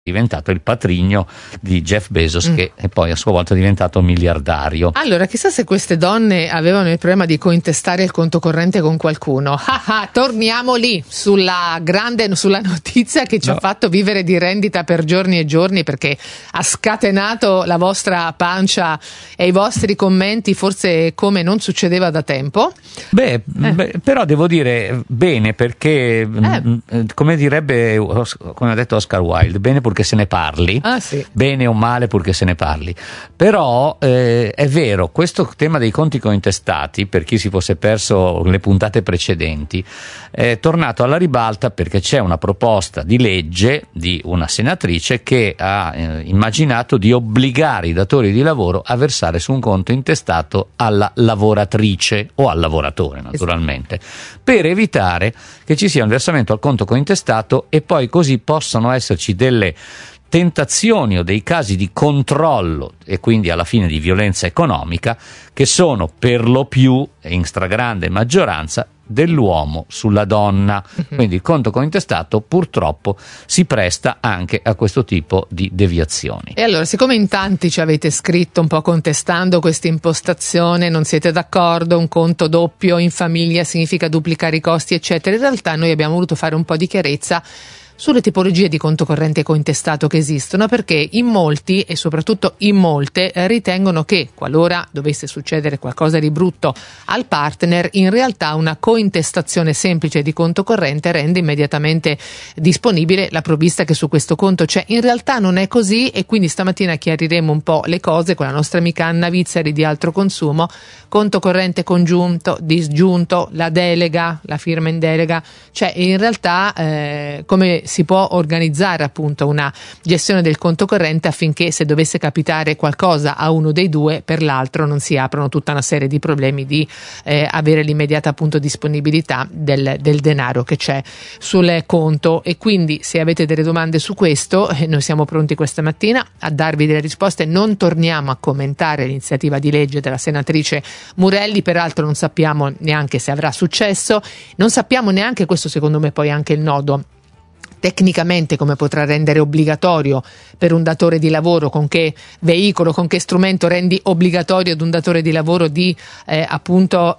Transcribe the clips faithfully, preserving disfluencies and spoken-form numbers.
diventato il patrigno di Jeff Bezos, mm. che è poi a sua volta diventato miliardario. Allora, chissà se queste donne avevano il problema di cointestare il conto corrente con qualcuno. Ah, ah, torniamo lì sulla grande sulla notizia che ci no. ha fatto vivere di rendita per giorni e giorni, perché ha scatenato la vostra pancia e i vostri commenti, forse come non succedeva da tempo. Beh, eh. beh però devo dire bene, perché eh. come direbbe, come ha detto Oscar Wilde, bene purché se ne parli, ah, sì. bene o male purché se ne parli. Però eh, è vero, questo tema dei conti cointestati, per chi si fosse perso le puntate precedenti, è tornato alla ribalta perché c'è una proposta di legge di una senatrice che ha eh, immaginato di obbligare i datori di lavoro a versare su un conto intestato alla lavoratrice o al lavoratore, naturalmente, per evitare che ci sia un versamento al conto cointestato e poi così possano esserci delle tentazioni o dei casi di controllo e quindi alla fine di violenza economica che sono per lo più e in stragrande maggioranza dell'uomo sulla donna. Uh-huh. Quindi il conto cointestato purtroppo si presta anche a questo tipo di deviazioni. E allora, siccome in tanti ci avete scritto un po' contestando questa impostazione, non siete d'accordo, un conto doppio in famiglia significa duplicare i costi eccetera, in realtà noi abbiamo voluto fare un po' di chiarezza sulle tipologie di conto corrente cointestato che esistono, perché in molti e soprattutto in molte ritengono che qualora dovesse succedere qualcosa di brutto al partner, in realtà una cointestazione semplice di conto corrente rende immediatamente disponibile la provvista che su questo conto c'è. In realtà non è così, e quindi stamattina chiariremo un po' le cose con la nostra amica Anna Vizzari di Altro Consumo. Conto corrente congiunto, disgiunto, la delega, la firma in delega, cioè in realtà eh, come si può organizzare appunto una gestione del conto corrente affinché, se dovesse capitare qualcosa a uno dei due, per l'altro non si aprono tutta una serie di problemi di eh, avere l'immediata appunto disponibilità del, del denaro che c'è sul conto. E quindi, se avete delle domande su questo, eh, noi siamo pronti questa mattina a darvi delle risposte. Non torniamo a commentare l'iniziativa di legge della senatrice Murelli, peraltro non sappiamo neanche se avrà successo, non sappiamo neanche, questo secondo me poi è anche il nodo, tecnicamente come potrà rendere obbligatorio per un datore di lavoro, con che veicolo, con che strumento rendi obbligatorio ad un datore di lavoro di eh, appunto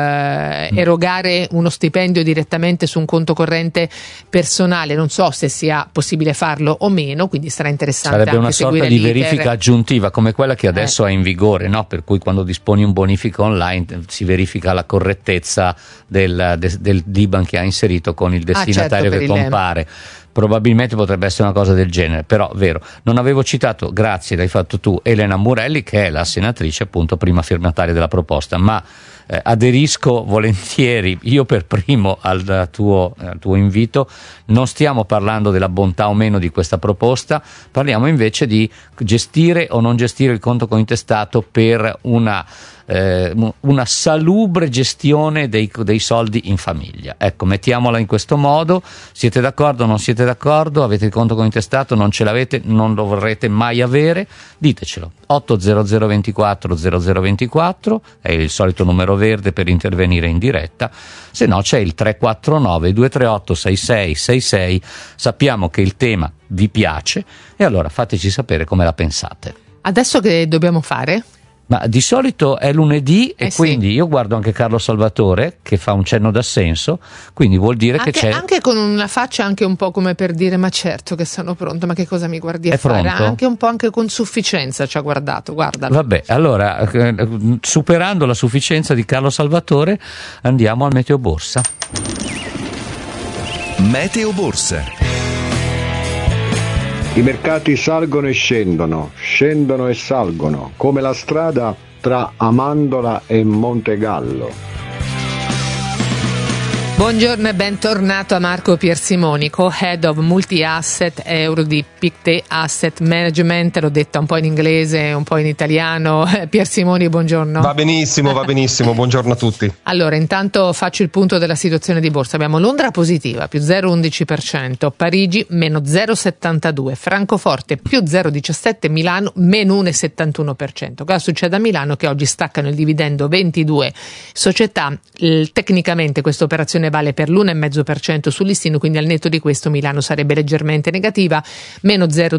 eh, erogare uno stipendio direttamente su un conto corrente personale. Non so se sia possibile farlo o meno, quindi sarà interessante. Sarebbe anche una sorta di verifica aggiuntiva come quella che adesso eh. è in vigore, no? Per cui quando disponi un bonifico online si verifica la correttezza del, del, del D I B A N che ha inserito con il destinatario ah, certo, che compare. Probabilmente potrebbe essere una cosa del genere, però vero. Non avevo citato, grazie, l'hai fatto tu, Elena Murelli, che è la senatrice appunto prima firmataria della proposta, ma eh, aderisco volentieri io per primo al tuo, al tuo invito. Non stiamo parlando della bontà o meno di questa proposta, parliamo invece di gestire o non gestire il conto cointestato per una Eh, una salubre gestione dei, dei soldi in famiglia. Ecco, mettiamola in questo modo. Siete d'accordo o non siete d'accordo? Avete il conto cointestato? Non ce l'avete? Non lo vorrete mai avere? Ditecelo. otto zero zero due quattro zero zero due quattro è il solito numero verde per intervenire in diretta, se no c'è il tre quattro nove due tre otto sei sei sei sei. Sappiamo che il tema vi piace e allora fateci sapere come la pensate. Adesso che dobbiamo fare? Ma di solito è lunedì e eh quindi sì. io guardo anche Carlo Salvatore che fa un cenno d'assenso, quindi vuol dire anche, che c'è... Anche con una faccia anche un po' come per dire ma certo che sono pronto, ma che cosa mi guardi a è fare? Pronto? Anche un po' anche con sufficienza ci ha guardato, guardalo. Vabbè, allora eh, superando la sufficienza di Carlo Salvatore andiamo al Meteo Borsa. Meteo Borsa. I mercati salgono e scendono, scendono e salgono, come la strada tra Amandola e Montegallo. Buongiorno e bentornato a Marco Piersimoni, co-head of multi-asset euro di Pictet Asset Management. L'ho detta un po' in inglese, un po' in italiano. Piersimoni, buongiorno. Va benissimo, va benissimo, buongiorno a tutti. Allora, intanto faccio il punto della situazione di borsa. Abbiamo Londra positiva, più zero virgola undici per cento, Parigi meno zero virgola settantadue, Francoforte più zero virgola diciassette, Milano meno uno virgola settantuno per cento. Cosa succede a Milano? Che oggi staccano il dividendo ventidue società. Il, tecnicamente questa operazione vale per l'uno virgola cinque per cento sul listino, quindi al netto di questo Milano sarebbe leggermente negativa, meno zero